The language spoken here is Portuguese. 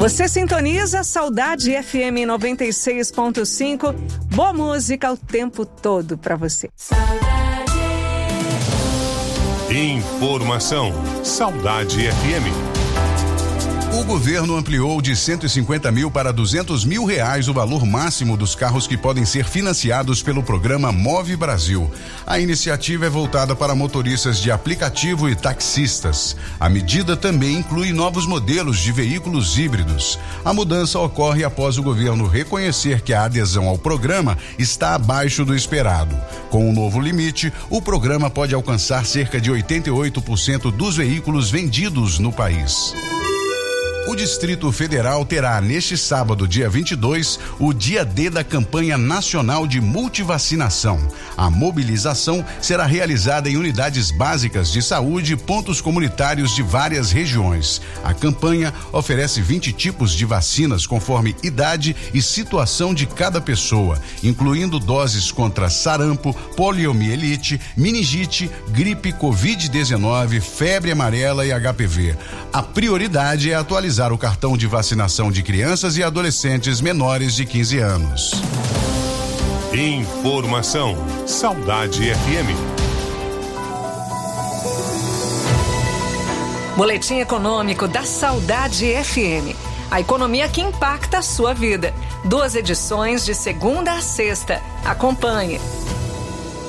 Você sintoniza Saudade FM 96.5. Boa música o tempo todo para você. Informação. Saudade FM. O governo ampliou de 150 mil para 200 mil reais o valor máximo dos carros que podem ser financiados pelo programa Move Brasil. A iniciativa é voltada para motoristas de aplicativo e taxistas. A medida também inclui novos modelos de veículos híbridos. A mudança ocorre após o governo reconhecer que a adesão ao programa está abaixo do esperado. Com o novo limite, o programa pode alcançar cerca de 88% dos veículos vendidos no país. O Distrito Federal terá neste sábado, dia 22, o dia D da campanha nacional de multivacinação. A mobilização será realizada em unidades básicas de saúde e pontos comunitários de várias regiões. A campanha oferece 20 tipos de vacinas conforme idade e situação de cada pessoa, incluindo doses contra sarampo, poliomielite, meningite, gripe, Covid-19, febre amarela e HPV. A prioridade é atualizar o cartão de vacinação de crianças e adolescentes menores de 15 anos. Informação. Saudade FM. Boletim econômico da Saudade FM. A economia que impacta a sua vida. 2 edições de segunda a sexta. Acompanhe.